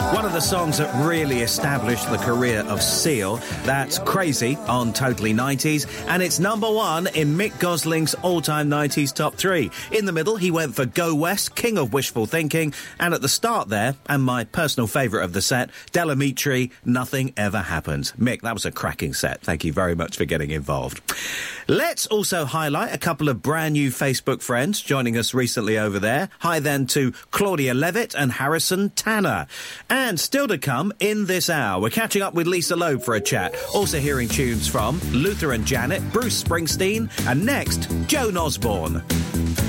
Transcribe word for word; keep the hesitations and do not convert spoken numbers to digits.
One of the songs that really established the career of Seal. That's Crazy on Totally nineties, and it's number one in Mick Gosling's all-time nineties top three. In the middle, he went for Go West, King of Wishful Thinking, and at the start there, and my personal favourite of the set, Del Amitri, Nothing Ever Happened. Mick, that was a cracking set. Thank you very much for getting involved. Let's also highlight a couple of brand new Facebook friends joining us recently over there. Hi then to Claudia Levitt and Harrison Tanner. And still to come in this hour, we're catching up with Lisa Loeb for a chat. Also hearing tunes from Luther and Janet, Bruce Springsteen, and next, Joan Osborne.